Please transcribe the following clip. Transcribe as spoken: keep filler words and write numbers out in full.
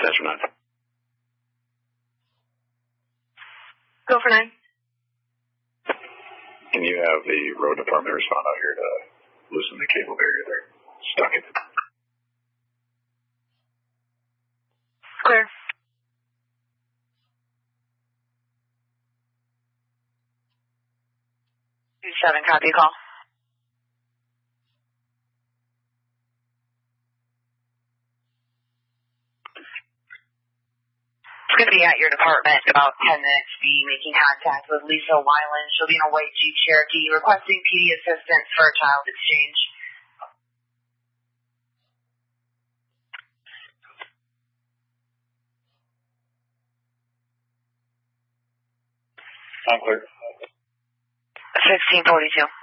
Dispatcher nine. Go for nine. Can you have the road department respond out here to loosen the cable barrier there? Stuck it. Clear. two seven, copy call. It's going to be at your department in about ten minutes. Be making contact with Lisa Weiland. She'll be in a white Jeep Cherokee requesting P D assistance for a child exchange. I'm clear. sixteen forty-two.